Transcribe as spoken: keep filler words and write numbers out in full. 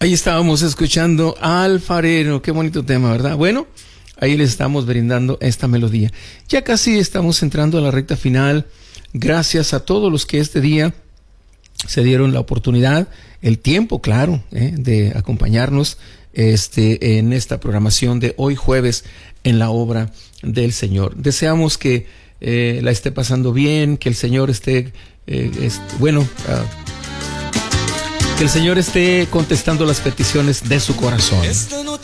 Ahí estábamos escuchando Alfarero, qué bonito tema, ¿verdad? Bueno, ahí les estamos brindando esta melodía. Ya casi estamos entrando a la recta final. Gracias a todos los que este día se dieron la oportunidad, el tiempo, claro, ¿eh? de acompañarnos este, en esta programación de hoy jueves en la obra del Señor. Deseamos que eh, la esté pasando bien, que el Señor esté, eh, este, bueno, uh, que el Señor esté contestando las peticiones de su corazón.